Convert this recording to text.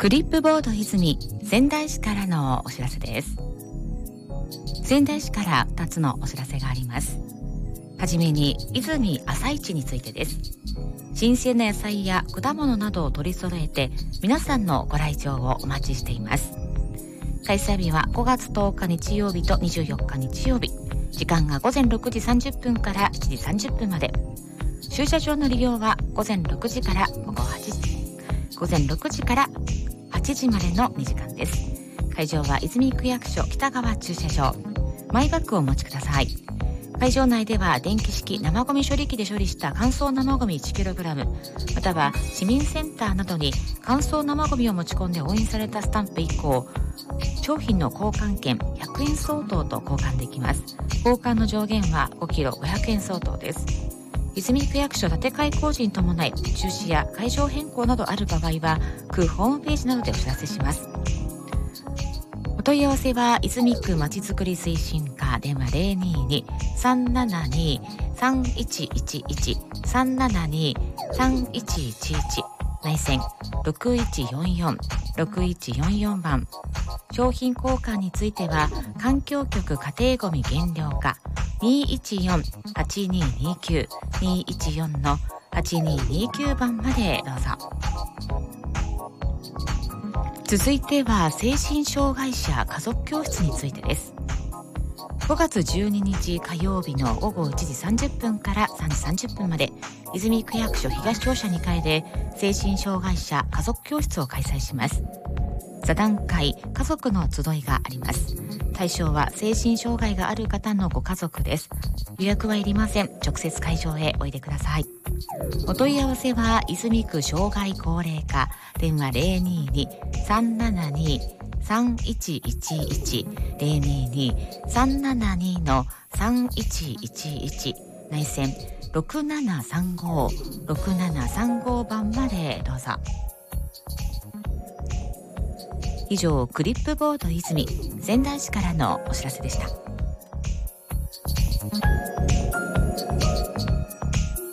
クリップボード泉仙台市からのお知らせです。仙台市から2つのお知らせがあります。はじめに泉朝市についてです。新鮮な野菜や果物などを取り揃えて皆さんのご来場をお待ちしています。開催日は5月10日日曜日と24日日曜日。時間が午前6時30分から7時30分まで。駐車場の利用は午前6時から午後8時。午前6時から8時までの2時間です。会場は泉区役所北側駐車場。マイバッグをお持ちください。会場内では電気式生ゴミ処理機で処理した乾燥生ゴミ 1kg または市民センターなどに乾燥生ゴミを持ち込んで押印されたスタンプ1個を商品の交換券100円相当と交換できます。交換の上限は 5kg500 円相当です。泉区役所建て替え工事に伴い中止や会場変更などある場合は区ホームページなどでお知らせします。お問い合わせは泉区まちづくり推進課電話 022-372-3111 372-3111 内線 6144-6144 番。商品交換については環境局家庭ごみ減量課 214-8229 214-8229 番までどうぞ。続いては精神障害者家族教室についてです。5月12日火曜日の午後1時30分から3時30分まで泉区役所東庁舎2階で精神障害者家族教室を開催します。座談会家族の集いがあります。対象は精神障害がある方のご家族です。予約はいりません。直接会場へおいでください。お問い合わせは泉区障害高齢課電話 022-372-3111 022-372-3111 内線 6735-6735 番までどうぞ。以上クリップボード泉仙台市からのお知らせでした。